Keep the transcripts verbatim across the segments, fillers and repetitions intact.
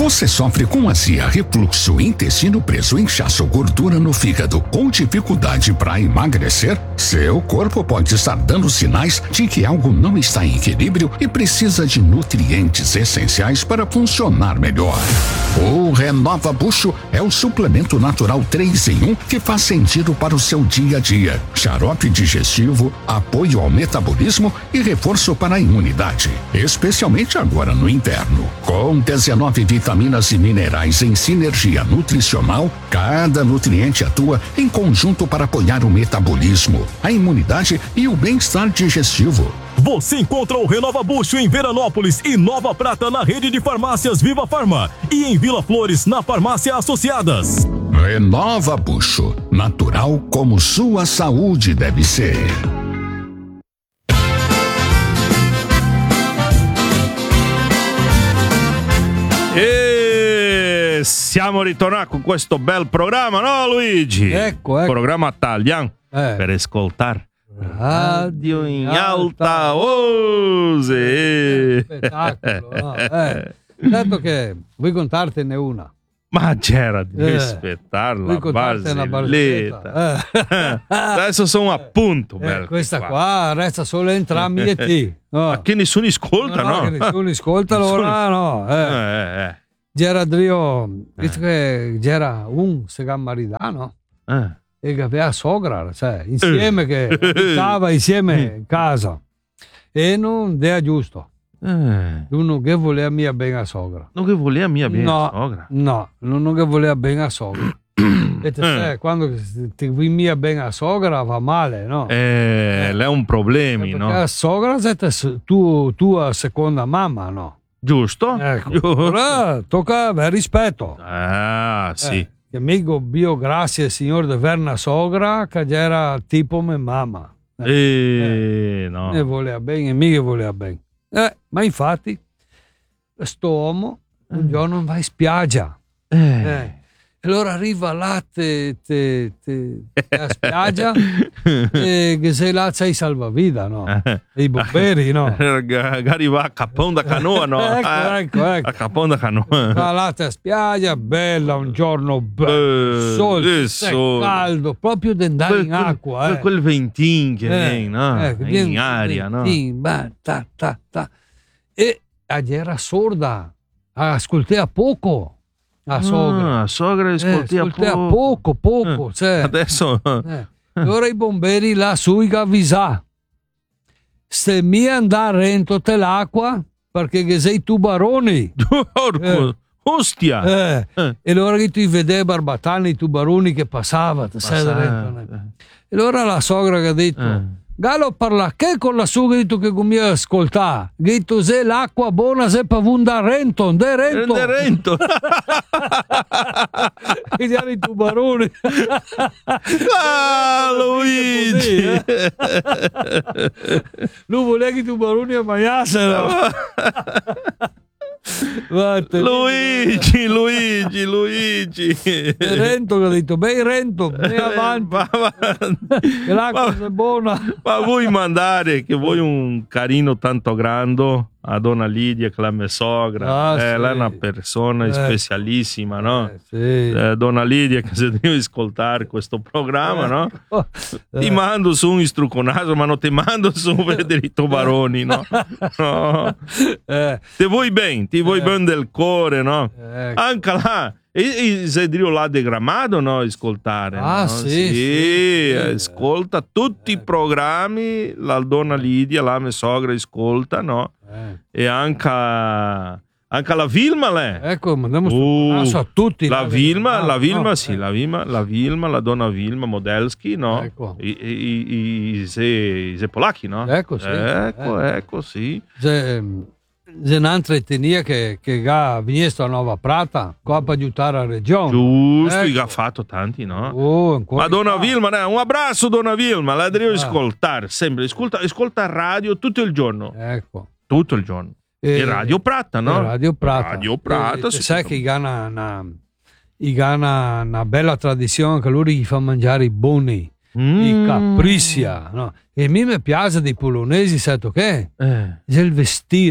Você sofre com azia, refluxo, intestino preso, inchaço, gordura no fígado ou dificuldade para emagrecer? Seu corpo pode estar dando sinais de que algo não está em equilíbrio e precisa de nutrientes essenciais para funcionar melhor. O Renova Bucho é o suplemento natural três em um que faz sentido para o seu dia a dia. Xarope digestivo, apoio ao metabolismo e reforço para a imunidade, especialmente agora no inverno. Com dezenove vitaminas e minerais em sinergia nutricional, cada nutriente atua em conjunto para apoiar o metabolismo, a imunidade e o bem-estar digestivo. Você encontra o Renova Bucho em Veranópolis e Nova Prata na rede de farmácias Viva Farma e em Vila Flores na Farmácia Associadas. Renova Bucho, natural como sua saúde deve ser. E siamo ritornati con questo bel programma, no Luigi? Ecco, ecco. Programma tagliano Eh. per ascoltare. Radio in alta alta voce. Spettacolo, no? Eh. Certo che vuoi contartene una. Ma c'era di Eh. aspettarla, Vuoi contartene una barzelletta? Eh. Adesso sono a punto. Eh, bello, questa qua resta solo entrambi e te. No. Ma che nessuno ascolta, no? No, che nessuno ascolta allora, no. Eh. Eh, eh, C'era Drio, visto che c'era un segammaridano eh. e che aveva sogra, cioè insieme che abitava insieme in casa e non era giusto. Eh. Uno che voleva mia bene a sogra. Non che voleva mia bene No, sogra. no, non che voleva bene a sogra. E te sai, quando ti vuoi mia bene a sogra va male, no? Eh, lei ha un problema, Perché no? la sogra è tu, tua seconda mamma, no? Giusto? Ecco. Giusto. Allora, tocca avere rispetto. Ah, sì. Eh, che amico bio grazie signor de Verna sogra che era tipo me mamma. Eh, no. E voleva bene, e mica voleva bene. Eh, ma infatti, sto uomo un giorno va in spiaggia. Eh. Eh. E allora arriva là te, te, te, te a spiaggia e che sei là c'hai salvavita, no? E i bomberi, no? Arriva a capone da canoa, no? Ecco, Ah, ecco, ecco. A capone da canoa. Va là te a spiaggia, bella, un giorno bello, Eh, sole, il se sole. caldo, proprio di andare Quel, in quel- acqua. quel, eh. quel ventin che Eh, viene, no? ecco, in viene- aria, no? Sì, ma, ta, ta, ta. E era sorda, ascoltava poco la sogra. Ah, sogra Eh, ascolti a ascoltava poco. poco, poco. Cioè, Adesso eh. Allora i bomberi là su che avvisà. Se mi andare dentro te l'acqua perché che sei tu baroni. Porco, Eh. ostia. Eh. Eh. E allora che tu vedi barbatani, i tubaroni che passava, te sei Passava, dentro. E allora la sogra che ha detto, Eh. Gallo parla che con la sua che ha detto che come ascolta, che ha detto se l'acqua buona se pavunda Renton, de Renton. De Rento. E erano i tubaroni. Ah, Luigi. Così, eh. Lui voleva che i tubaroni mangiassero. Guarda, Luigi, Luigi, Luigi. Rento che ha detto, beh Rento, beh avanti, Va avanti. che l'acqua Ma- è buona. Ma vuoi mandare che vuoi un carino tanto grande a Donna Lidia, che è la mia sogra? Ah, eh, sì. Lei è una persona Eh. specialissima, no? Eh, sì. Eh, Donna Lidia, che se devi ascoltare questo programma, no? Oh, Ti eh. mando su un istruconato, ma non ti mando su Federico Baroni, no? No. Eh, Ti vuoi bene, ti vuoi Eh. bene del cuore, no? eh, Anche là, e, e sei Dio là di Gramado, no? Ascoltare. Ah, no? sì, sì, sì. Ascolta tutti i programmi, la Donna Lidia, la mia sogra, ascolta, no? eh. E anche, anche la Vilma, lei. Ecco, mandiamo Uh, su a tutti. La là, Vilma, no, la Vilma no, sì, eh. la Vilma, la Vilma, la donna Vilma Modelski, no? Ecco. I, i, i, i, se, i se polacchi, no? Ecco, sì. Ecco, Eh. ecco, sì. C'è, c'è un'altra etnia che, che ha venuto a Nova Prata qua per aiutare la regione. Giusto, Ecco. che ha fatto tanti, no? Oh, ancora Ma Donna qua. Vilma, dai, un abbraccio Donna Vilma, la devo Ah. ascoltare sempre, ascolta, ascolta radio tutto il giorno, Ecco. tutto il giorno. E- E Radio Prata, no? e Radio Prata. Radio Prata, E- e sì. sai che ha una, una, una, una bella tradizione che loro gli fa mangiare i boni, Mm. i capriccia, no? E a me mi piace dei polonesi, sai tu che? Eh. È il vestire.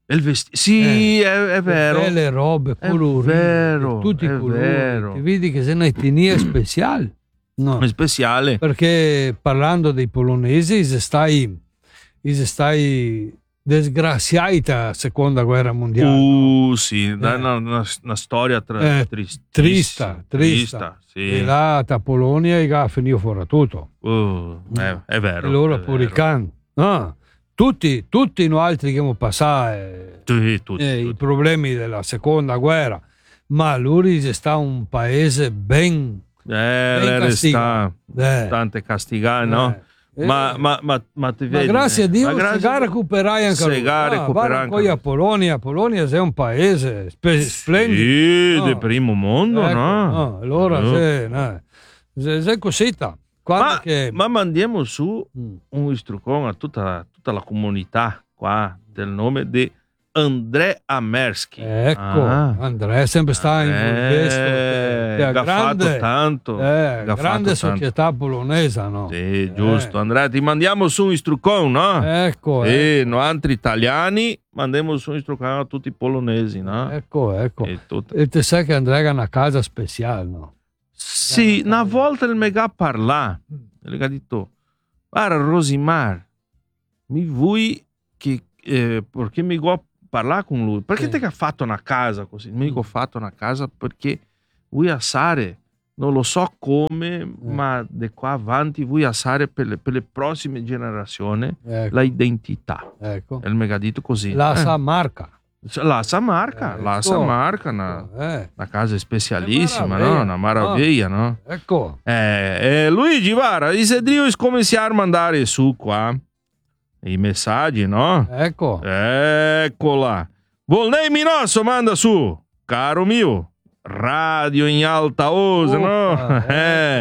Il vestito, sì, Eh, è, è vero. Belle robe, È colorite, vero, tutti i è colori. vero. Ti vedi che se ne etnia speciale. No. È speciale. Perché parlando dei polonesi, se stai, se stai disgraziata seconda guerra mondiale. Uh, sì, Eh. una, una, una storia tra, Eh, tristissima. trista, trista. sì. E là a Polonia ha finito fuori tutto. Uh, è, è vero. E loro è pure i vero. can. No. Tutti, tutti noi altri che abbiamo passato eh, Tutti, tutti, eh, i tutti. problemi della seconda guerra, ma lui sta un paese ben, Eh, ben lei sta castigato. Eh, tante castigate, no? eh, Ma, eh. ma, ma, ma ti Ma vedi? grazie a Dio Ma grazie si a Dio. recuperai anche Si lui. ga Ah, recuperare guarda anche poi a lui. Polonia, Polonia è un paese spe- splendido. Sì, No. di primo mondo, Ecco, no? no, allora No. se, no. se, se cosita. Quando Ma, che... ma mandiamo su Mm. un istrucone a tutta, tutta la comunità qua del nome di André Amersky. Ecco, Ah. Andrea sempre sta in questo, Eh, che è che ha grande, fatto tanto. eh, che ha grande fatto tanto. società polonese, no? Sì, giusto. Eh. Andrea, ti mandiamo su un istrucone, no? Ecco, E noi altri italiani mandiamo su un istrucone a tutti i polonesi, no? ecco, ecco. E tutto. E te sai che Andrea ha una casa speciale, no? Sì, una volta il mega parlà, gli ha detto, guarda Rosimar, mi vuoi che, eh, perché mi vuoi parlare con lui? Perché Sì. te che ha fatto una casa così? Mi ho fatto una casa perché vuoi assare, non lo so come, ma di qua avanti vuoi assare per le, per le prossime generazioni Ecco, la identità. ecco. E il mega detto così. La Eh, sa marca. La Samarca, Eh, la ecco. Samarca, una, Eh, una casa specialissima, Che no? Una maraviglia, no? ecco. Eh, eh, Luigi, guarda, i Sedrius cominciare a mandare su qua i messaggi, no? Ecco. Eccola. Volnei Minosso manda su, caro mio, radio in alta voce, no? Oppa, Eh.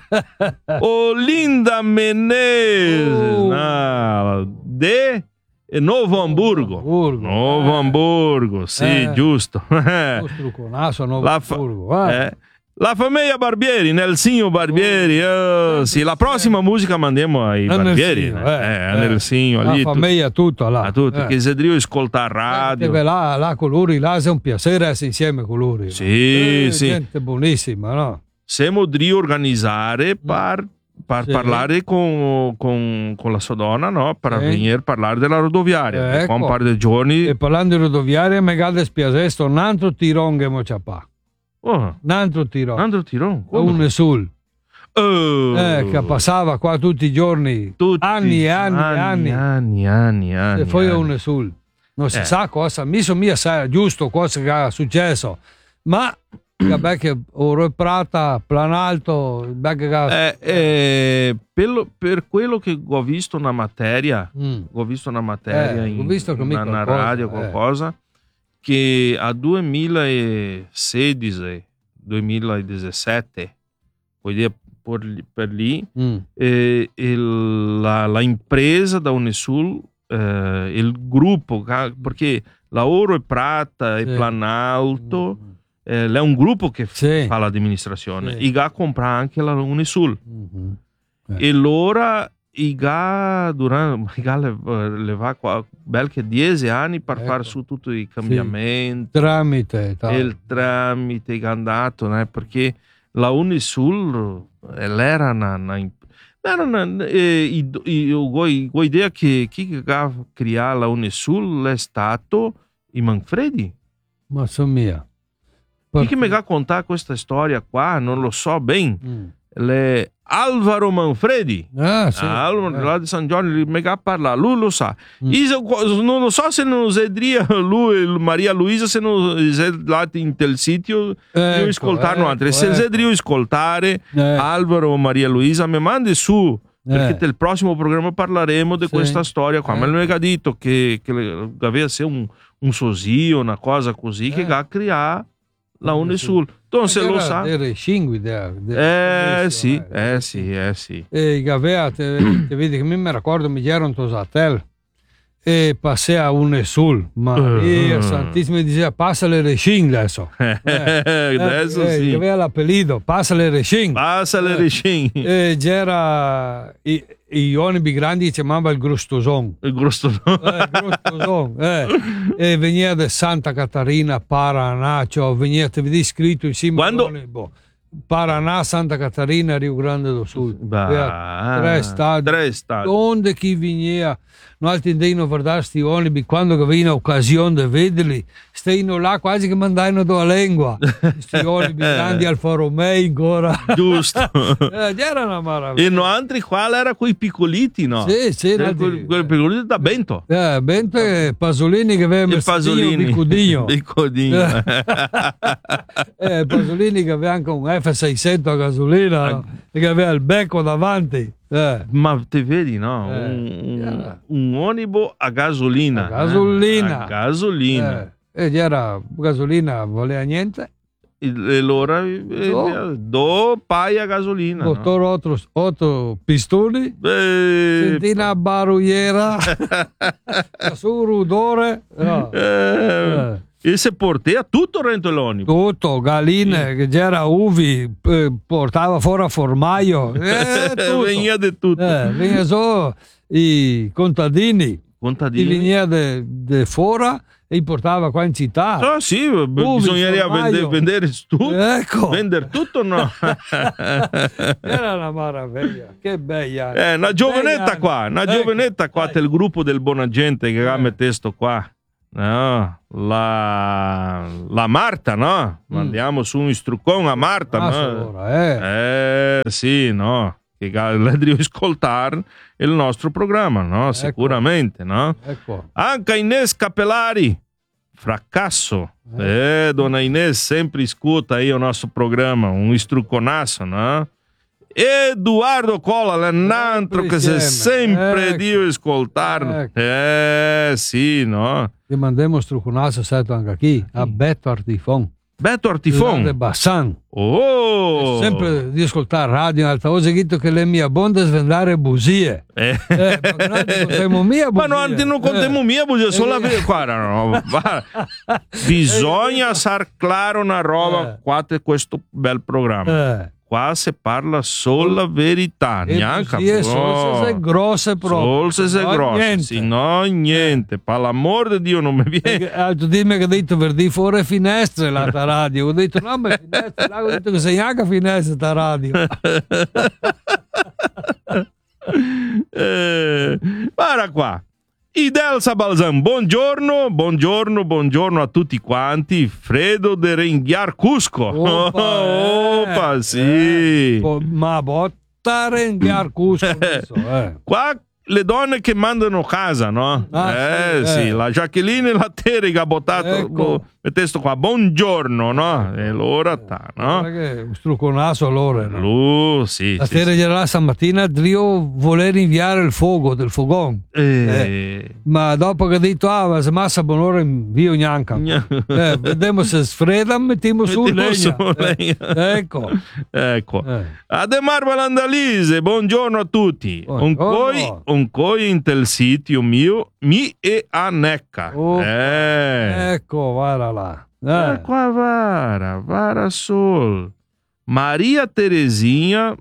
ecco. Oh, Linda Menezes, Oh. no, de Novo Hamburgo. Hamburgo, Novo eh. Hamburgo, sì, Eh. giusto. Lo struconaso, Novo La fa- Hamburgo, eh. Eh, la famiglia Barbieri, Nelsinho Barbieri. Oh, eh, sì, la prossima musica mandiamo ai A Barbieri. Nelsinho, eh, eh, eh, a eh. Nelsinho, La lì, tu- famiglia tutta là. a tutti, eh. che se devo ascoltare radio. Perché là, là con loro, là è un piacere essere insieme con loro. Sì, Eh, sì. Gente buonissima, no? Siamo di organizzare per, per Sì. parlare con, con, con la sua donna, no? Per Sì. venire a parlare della rodoviaria. Ecco. Qua un par di giorni. E parlando di rodoviaria, mi gade spiace sto un altro tirone che mo c'ha pa. Oh, Un altro tirone. Andro Tiron. Un sul. Oh. Eh, che passava qua tutti i giorni. Tutti- anni e anni e anni. Anni, anni, anni. E poi anni. un sul. Non si Eh. sa cosa, mi sono mia sa giusto cosa che è successo. Ma vabbè che Oro e Prata, Planalto, vabbè che Eh, eh, per, lo- per quello che ho visto una materia, Mm. ho visto una materia Eh, in ho visto che una, mi una qualcosa, radio, eh. qualcosa, che a duemilasedici duemiladiciassette, vuol dire per, lì- per lì, Mm. eh, il- la, la impresa da Unesul, eh, il gruppo, ca- perché la Oro e Prata e Sì. Planalto, Mm. eh, è un gruppo che Sì. fa l'amministrazione, Sì. e ga compra anche la Unesul. Mhm. E allora i ga durante i ga le, le va qua bel che dieci anni per Ecco. fare su tutti i cambiamenti Tramite. tal. e il tramite che è andato, né? Perché la Unisul eh, era una, una imp- era una eh, i, i, ho, ho idea che chi ha creato la Unisul è stato i Manfredi. Ma sono mia. Chi che mi ha contato questa storia qua non lo so bene. Mm. Le Alvaro Manfredi. Ah, sì. Ah, allora, Eh. là di San Giorgio mi ha parlato, lui lo sa. Mm. Io non lo so se non sedria lui, Maria Luisa, se non è là in tel sito, Ecco, io ascoltare ecco, altri. Se ecco. sedrio ascoltare Eh, Alvaro o Maria Luisa, mi mandi su, perché Eh. nel prossimo programma parleremo di Sì. questa storia qua. Ma Eh. lui mi ha detto che, che aveva sia un, un sosio, una cosa così, che Eh. ha creato la Eh, Unesul. Tu se lo era sa. del Rescingui, de- de- Eh sì, eh. eh sì, eh sì. E Gavea, te, te vedi che mi ricordo, mi ero in Tosatel e passai a un sul, ma Uh. Santissimo mi diceva passa le Rescing adesso. Adesso eh, sì. Gavea l'appellido, passa le Rescing. Passa le Eh. rescin. E c'era i, gli onibi grandi chiamava il Grostoson. Il Grostoson. Eh, Grostoson, eh. E veniva da Santa Catarina, Paraná, cioè veniva, ti vedi scritto insieme Quando... all'onibo. Paraná, Santa Catarina, Rio Grande do Sul. Bah, tre stadi. Tre stadi. Donde chi veniva, noi altri andavano a guardare questi onibi, quando avevano occasione di vederli, stavano là quasi che mandavano la lingua. Questi onibi grandi Alfa Romeo ancora. Giusto. eh, era una meraviglia. E no altri qua era quei piccoliti, no? Sì, sì. Quelli Altri... quei piccoliti da Bento. Eh, Bento e Pasolini che aveva il Pasolini. Il Cudinho. Il Cudinho. eh, Pasolini che aveva anche un F seicento a gasolina, no? E che aveva il becco davanti. Eh. Ma te vedi, no? Eh, un, yeah. un onibo a gasolina. A gasolina. Eh? A gasolina. Eh. E era gasolina, voleva niente. E allora do, do pai a gasolina. Botò no? otto, otto pistoni, eh, sentì una barriera, su rudore. No. Eh, Eh. E se portea tutto dentro l'onibo. Tutto, galline, sì. Che c'era uvi, eh, portava fuori a formaio. Eh, veniva di tutto. Eh, veniva solo i contadini. Contadini. Li veniva di fuori e li portava qua in città. Ah, sì, bisognerebbe vendere, vendere tutto. Ecco. Vendere tutto no. Era una meraviglia, che bella. Eh, una giovenetta qua, una ecco. giovenetta qua del gruppo del Buona Gente che ha eh. messo qua. No, la, la Marta, no? Mm. Mandiamo su un istruccone a Marta, ah, no? Ora, eh. eh sì, no? Che la devi ascoltare il nostro programma, no? Ecco. Sicuramente, no? Ecco. Anche Ines Capellari, fracasso. Eh, eh donna Ines sempre ascolta io il nostro programma, un istrucconasso, no? Edoardo Cola, l'altro che si sempre ecco. Dio ascoltare. Ecco. Eh sì, no? Che mandiamo strucconasso setto anche qui, a Beto Artifon. Beto Artifon. De Bassan. Oh! Sempre di ascoltare radio in alta voce, detto che le mie bonde svendare bugie. Eh. Eh, ma non contiamo mia bugie. Ma non, non contiamo eh. mia bugie, solo la guarda, no, bisogna sar claro una roba eh. qua di questo bel programma. Eh. Qua si parla solo la verità, e neanche sì, no. Se grosse proprio. Solo se no, grosse, niente. sì, no niente, per l'amor di Dio non mi viene. Altro dimmi che ho detto per di fuori finestre la radio, ho detto no ma finestre, ho detto che sei anche finestre sta radio. eh, guarda qua. Idelsa Balzan, buongiorno, buongiorno, buongiorno a tutti quanti. Fredo de Renghiar Cusco. Opa, oh, eh, opa sì. Eh, ma botta Renghiar Cusco. Adesso, eh. Qua le donne che mandano a casa, no? Ah, eh, sì, sì, eh. la Jacqueline e la Terega ha bottato, ecco. mettendo qua, buongiorno, no? E allora sta, no? Che strucconasso allora. No? Lui, sì. La sì, Terega sì. era stamattina, Dio voler inviare il fuoco del fogone. Eh. Eh. Ma dopo che ha detto, ah, se massa buon'ora invio neanche. eh, vediamo se sfreda, mettiamo su Mettiamo legna. su legna. Eh, ecco. Ecco. Eh. Ademar Valandalise, buongiorno a tutti. Un coi, un coi in tel sito mio, mi e a necca. Oh, eh. Ecco, guarda là. Eh. Eh. Qua vara, vara sol. Maria Terezinha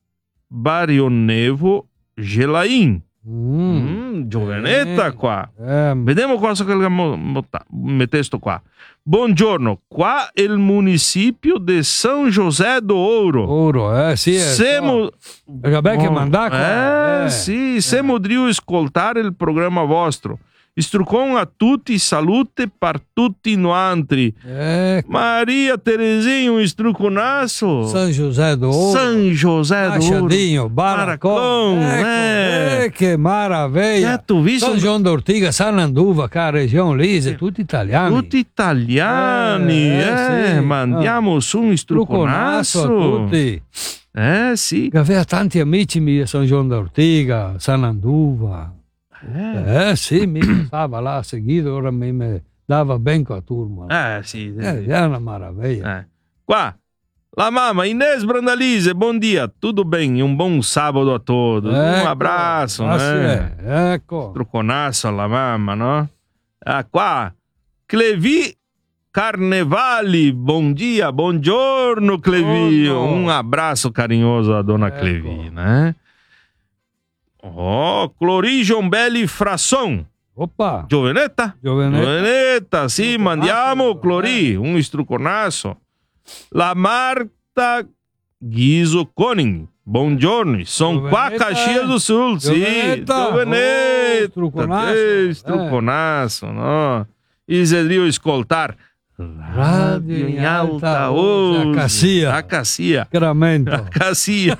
Barionevo Gelain. Mm. Mm, giovenetta Eh. qua. Eh. Vediamo cosa che mettesto qua. Buongiorno, qua è il municipio di San José do Ouro. Oro, eh, sì. Semo... Vabbè che mandà qua. Eh, Eh. sì, siamo di ascoltare il programma vostro. Istrucon a tutti, salute per tutti noi. Ecco. Maria Terezinha, un istruconasso. San José do Ouro. San José do Ouro. Machadinho, Baracon. Ecco, eh. eh, che meraviglia. Eh, tu visto? San John d'Ortiga, San Anduva, che regione lì, tutti italiani. Tutti italiani, Eh, eh, sì. ma andiamo su un Truconasso a istruconasso. tutti. Eh sì. Che aveva tanti amici mi a San John d'Ortiga, San Anduva. Eh, Eh sì, mi stava là seguito, ora mi, mi dava ben con la turma. eh sì. Eh, è una meraviglia. Eh. Qua, la mamma Ines Brandalise, buon dia, tutto bene, un buon sabato a tutti. Un Ecco, abbraccio, grazie, eh. ecco. Truconasso alla mamma, no? Ah, qua, Clevi Carnevali, buon dia, buongiorno Clevi. Buongiorno. Un abbraccio carinyoso a donna Ecco. Clevina, eh? Oh, Clori Giombelli Frasson. Oppa, Giovenetta? Giovenetta. Giovenetta, sì, Istruconasso, mandiamo Clori, eh. un istruconasso. La Marta Ghiso Coning. Buongiorno, sono qua a Giovenetta, Caxias do Sul, sì. Giovenetta. Giovenetta. Oh, istruconasso, Eh, eh. istruconasso, no? Eles deveriam escoltar Radio in alta voce, a Cassia. A Cassia. Chiaramente. A Cassia.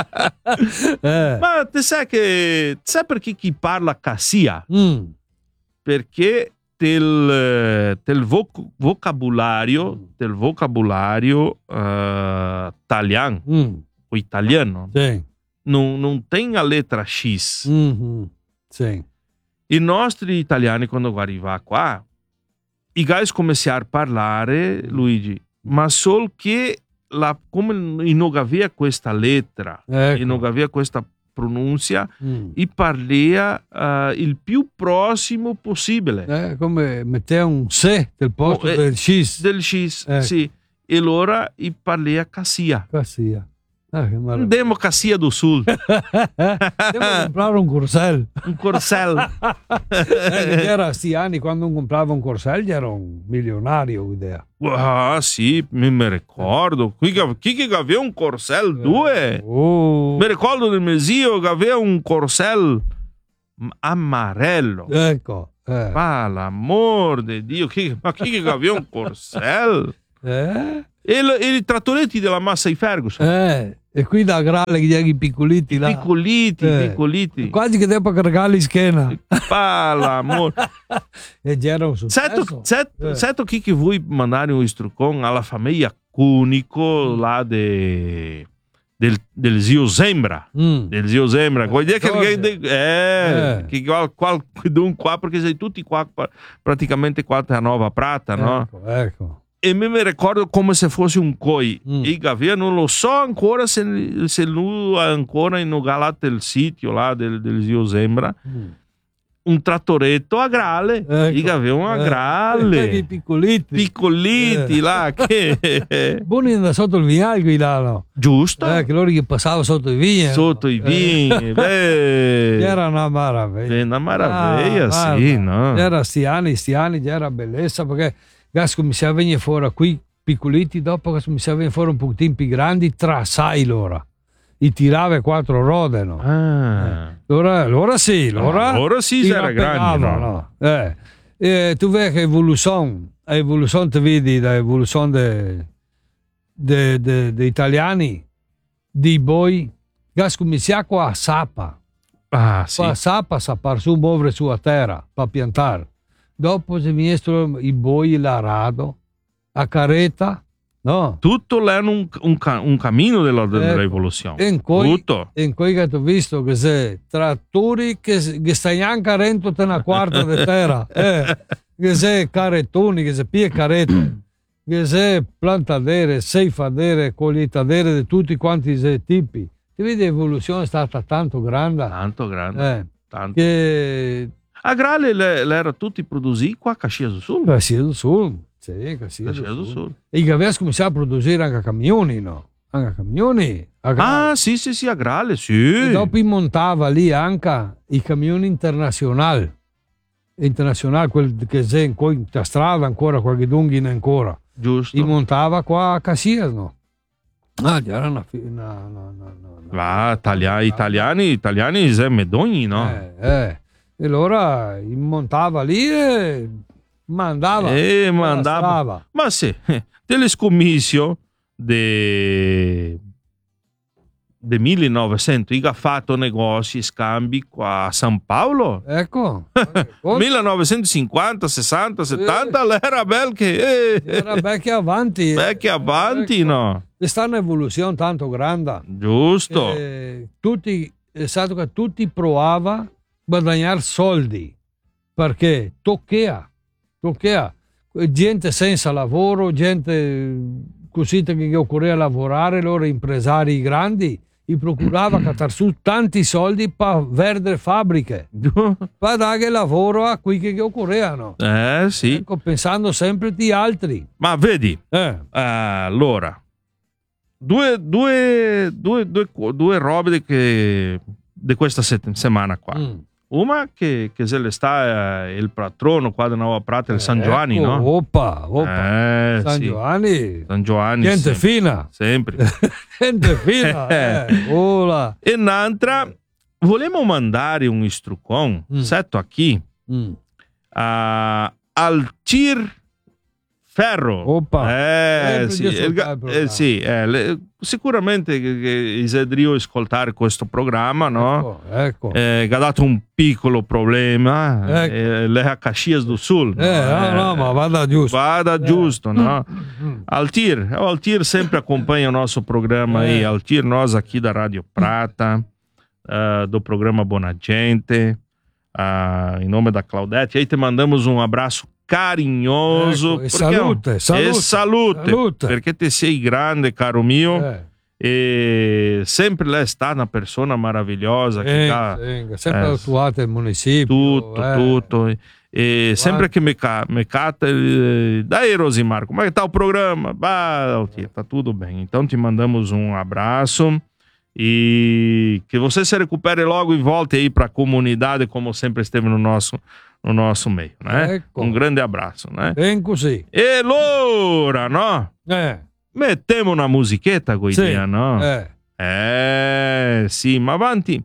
Eh. Ma te sai che sai perché chi parla Cassia? Mm. Perché del, del voc- vocabulario del vocabulario uh, italiano Mm. o italiano Sì. non, non tem a letra X. Mhm. Sì. I nostri italiani quando arrivano qua i guys começaram a parlare, Luigi, ma solo che la, come non aveva questa lettera Ecco. e non aveva questa pronuncia, Mm. e parlia uh, il più prossimo possibile Eh, come metteva un se del posto Oh, eh, del X. del X, Ecco. sì. E allora i parlia Cassia. Cassia. Ah, che meraviglia. Andiamo a Cassia do Sul, Devo comprare un Corsel. un Corcel. Eh, era sti anni quando comprava un Corsel era un milionario idea. Ah, sì, mi, mi ricordo. Chi, che- chi che aveva un Corcel due? Oh. Mi ricordo del mio zio che aveva un Corcel amarello. Ecco. Eh. Ma l'amor di Dio, chi, ma chi che aveva un Corcel? Eh? E, l- e i trattoretti della Massey Ferguson. Eh. E qui da Grale che gli piccoliti là. Piccoliti, Eh. piccoliti. Quasi che devo caricare in schiena. Pa l'amor. E c'era un successo. Certo, certo, Eh. certo chi che vuoi mandare un istrucon alla famiglia Cunico là de, del, del zio Zembra. Mm. Del zio Zembra. Vuol dire che, Giorgio. che, eh, Eh. che qual, qualcun qua, perché sei tutti qua qua- praticamente qua a Nova Prata, no? Ecco, ecco. E me mi ricordo come se fosse un coi. Mm. E Gavia non lo so ancora se, se lui ancora in là del sito là del, del zio Zembra. Mm. Un trattoretto a grale. Ecco. E Gavia un a Eh. grale. I piccoliti. Piccoliti Eh. là. Che... Buoni da sotto il vignale là, no? Giusto. Eh, che loro che passava sotto i vigni. Sotto i Eh. vini. Beh. Era una maraviglia. È una maraviglia, Ah, sì, guarda, no? Era sti anni, sti anni, già era bellezza perché gas cominciava a venire fuori qui piccoliti, dopo che cominciava a venire fuori un pochettino più grandi, tra sai loro. I tirava quattro rode, no? Ah. Allora, allora sì, allora, Ah, ora sì, ti era grande, rappellava, no? Eh. Eh, tu vedi che evoluzione, evoluzione ti vedi da evoluzione dei de, de, de italiani, di boi, gas cominciava qua a Sapa. Ah, sì. Qua a Sapa sapar su, muovere su a terra, per piantare. Dopo si viniesto i boi, l'arado, a careta, no? Tutto là è un, un, ca- un cammino della, della Ecco. rivoluzione. E in cui, Tutto. e in cui che ho visto che se trattori che, che stai anche a rento te una quarta di terra, eh, che se carettoni, che se pie carette, che se plantadere, seifadere, coglietadere di tutti quanti i tipi. Ti vedi l'evoluzione è stata tanto grande, Tanto grande. eh, Tanto. che A Grale le, le era tutti produzi qua a Caxias do Sul. Caxias do Sul, sì, Caxias Caxias do do Sul. Sul. E che aveva cominciato a produrre anche camioni, no? Anche camioni. A Grale. Ah, sì, sì, sì, a Grale, E sì. dopo montava lì anche i camioni internazionali. Internazionali, quelli che c'è in questa strada ancora, qualche dunghina ancora. Giusto. I montava qua a Caxias, no? Ah, già era una... fi- una, una, una, una- Va, Italia- italiani, italiani, se medogni, no? Eh, eh. E allora i montava lì e mandava. Eh, per la mandava. strada. Ma sì, delle scommissio de, de millenovecento, i ha fatto negozi, scambi qua a San Paolo. Ecco. millenovecentocinquanta, sessanta, settanta, l'era bel che... Eh, Era vecchia avanti. vecchi avanti, Ecco. no? E sta un'evoluzione tanto grande. Giusto. Eh, tutti, è stato che tutti provava a guadagnare soldi perché tocchea, tocchea. Gente senza lavoro, gente così che occorreva lavorare, loro impresari grandi, gli procurava catar su tanti soldi per vendere fabbriche, per dare lavoro a quelli che occorrevano. Eh sì, Ecco, pensando sempre di altri. ma vedi, Eh, allora, due, due, due, due, due robe che di questa set- settimana qua. Mm. Una che, che se le sta eh, il patrono qua di Nuova Prata, il San Giovanni, Ecco, no? Oppa, oppa. Eh, San sì. Giovanni. San Giovanni. Gente sempre. fina. Sempre. Gente fina. eh. Ola. E un'altra, volevamo mandare un istrucon, Mm. setto aqui, Mm. a Altir Ferro. Oppa. Eh, Sempre sì, di il ascoltare ga- il programma. eh, sì, eh, le- sicuramente che, che Isidrio ascoltare questo programma, no? Ecco, ecco. Eh, che ha dato un piccolo problema, Ecco. eh, le a Caxias do Sul. no? Eh, no, Eh, no, ma vada giusto. Vada giusto, no? Mm. Altir, o Altir sempre acompanha o nosso programa aí. É. Altir, nós aqui da Rádio Prata, ah, do programa Bona Gente, ah, em nome da Claudete. Aí te mandamos um abraço carinhoso. Ecco, e porque é um- salute, salute, E salute, salute. perché te sei grande, caro mio, Eh, e sempre lei sta una persona maravilhosa che venga, ha venga, sempre eh, attuate il municipio. tutto, eh. tutto. E, e sempre che mi, ca- mi cata, eh, dai Rosimarco, como é que tá o programa? Bah, Altir, tá tudo bem. Então te mandamos um abraço e que você se recupere logo e volte aí para a comunidade como sempre esteve no nosso, no nosso meio, né? Ecco. Um grande abraço, né? Ben così. E allora, no? Eh, Mettiamo una musichetta, Guidia, sì, no? eh. Eh, sì, ma avanti.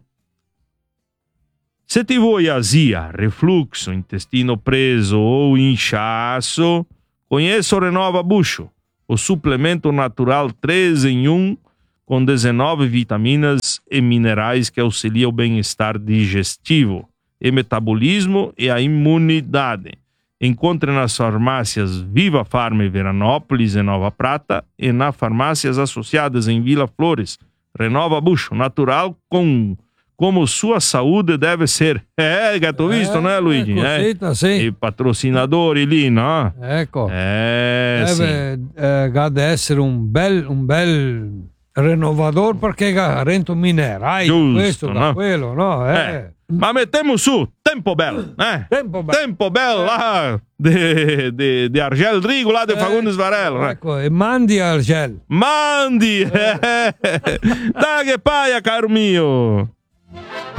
Se ti vuoi azia, refluxo, intestino preso ou inchaço, conheça o Renova Bucho, o suplemento natural três em um com dezenove vitaminas e minerais que auxilia o bem-estar digestivo, e metabolismo e a imunidade. Encontre nas farmácias Viva Farma em Veranópolis e Nova Prata e nas farmácias associadas em Vila Flores. Renova Bucho, natural com como sua saúde deve ser. É, gato visto, Eh, né, Luigi? così, Eh? sì. I patrocinatori lì, no? Ecco. Eh, sì. Deve eh, deve essere un bel, un bel rinnovador perché ga- rento minerario, Giusto, questo, da no? quello, no? Eh. Eh. Ma mettiamo su Tempo Bell, eh? Tempo Bell. Tempo Bell lá de, de, de Argel Rigo, lá de Fagundes Varela, né? Ecco, e mandi al gel. Mandi! Dai che paia, caro mio!